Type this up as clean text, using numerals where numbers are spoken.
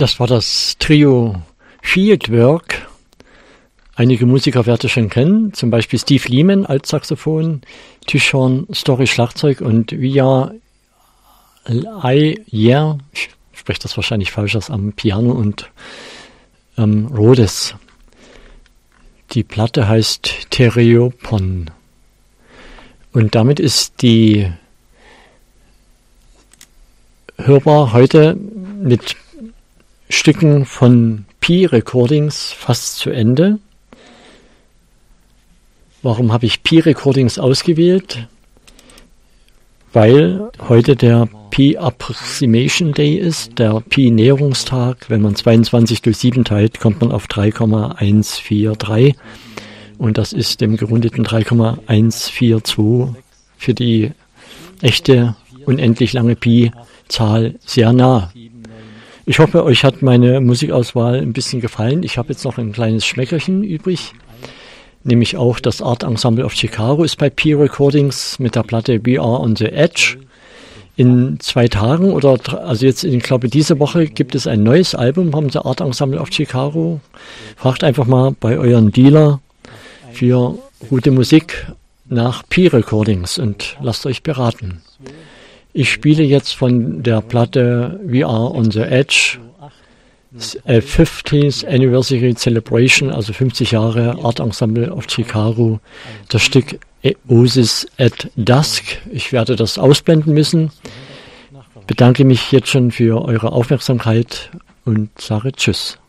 Das war das Trio Fieldwork. Einige Musiker werdet ihr schon kennen, zum Beispiel Steve Lehman als Saxophon, Tishorn Story Schlagzeug und Via Iyer, ich spreche das wahrscheinlich falsch aus, am Piano und Rhodes. Die Platte heißt Tereopon. Und damit ist die hörbar heute mit Stücken von Pi Recordings fast zu Ende. Warum habe ich Pi Recordings ausgewählt? Weil heute der Pi Approximation Day ist, der Pi Näherungstag. Wenn man 22 durch 7 teilt, kommt man auf 3,143. Und das ist dem gerundeten 3,142 für die echte unendlich lange Pi-Zahl sehr nah. Ich hoffe, euch hat meine Musikauswahl ein bisschen gefallen. Ich habe jetzt noch ein kleines Schmeckerchen übrig. Nämlich auch das Art Ensemble of Chicago ist bei Pi Recordings mit der Platte We Are on the Edge. In 2 Tagen also jetzt, ich glaube, diese Woche gibt es ein neues Album vom The Art Ensemble of Chicago. Fragt einfach mal bei euren Dealer für gute Musik nach Pi Recordings und lasst euch beraten. Ich spiele jetzt von der Platte We Are on the Edge 50th Anniversary Celebration, also 50 Jahre Art Ensemble of Chicago, das Stück Oasis at Dusk. Ich werde das ausblenden müssen. Bedanke mich jetzt schon für eure Aufmerksamkeit und sage Tschüss.